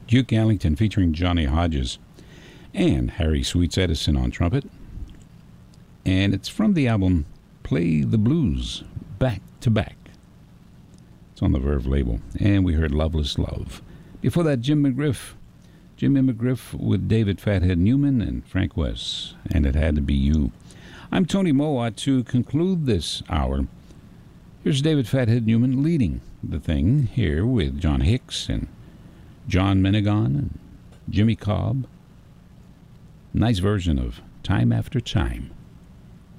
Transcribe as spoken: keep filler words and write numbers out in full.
Duke Ellington featuring Johnny Hodges and Harry Sweets Edison on trumpet. And it's from the album Play the Blues, Back to Back. It's on the Verve label. And we heard Loveless Love. Before that, Jim McGriff. Jimmy McGriff with David Fathead Newman and Frank West. And It Had to Be You. I'm Tony Mowat. To conclude this hour, here's David Fathead Newman leading the thing here with John Hicks and John Menegon and Jimmy Cobb. Nice version of Time After Time.